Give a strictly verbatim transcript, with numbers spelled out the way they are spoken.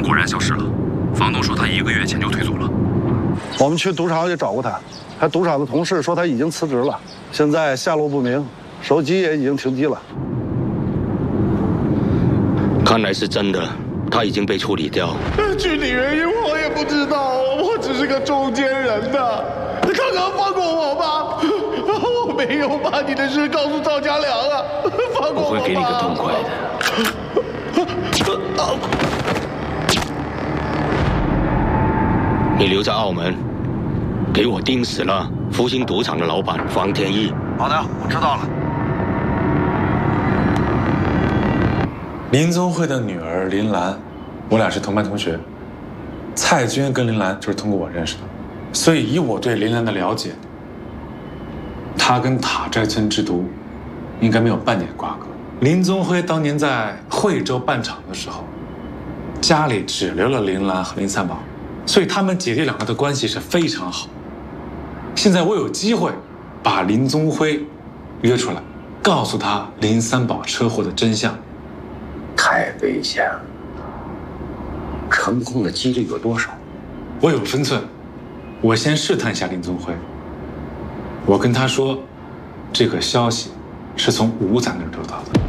人果然消失了，房东说他一个月前就退租了。 我们去赌场也找过他，他赌场的同事说他已经辞职了，现在下落不明，手机也已经停机了。 看来是真的，他已经被处理掉。 具体原因我也不知道，我只是个中间人的。刚刚放过我吧，我没有把你的事告诉赵家良啊，放过我吧。 我会给你个痛快的。你留在澳门，给我盯死了福星赌场的老板方天翼。 好的，我知道了。 林宗辉的女儿林兰，我俩是同班同学。蔡娟跟林兰就是通过我认识的，所以以我对林兰的了解，她跟塔寨村之毒应该没有半点瓜葛。林宗辉当年在惠州办厂的时候，家里只留了林兰和林三宝，所以他们姐弟两个的关系是非常好。现在我有机会把林宗辉约出来，告诉他林三宝车祸的真相。 太危险了，成功的几率有多少？ 我有分寸，我先试探一下林宗辉。我跟他说，这个消息是从吴仔那儿得到的。